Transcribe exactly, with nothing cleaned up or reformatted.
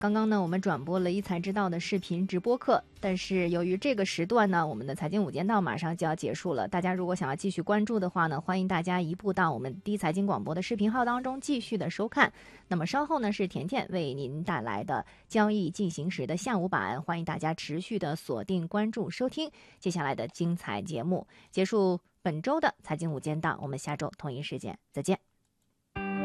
刚刚呢，我们转播了一财之道的视频直播课，但是由于这个时段呢，我们的财经午间道马上就要结束了。大家如果想要继续关注的话呢，欢迎大家移步到我们第一财经广播的视频号当中继续的收看。那么稍后呢，是甜甜为您带来的交易进行时的下午版，欢迎大家持续的锁定关注收听接下来的精彩节目。结束本周的财经午间道，我们下周同一时间再见。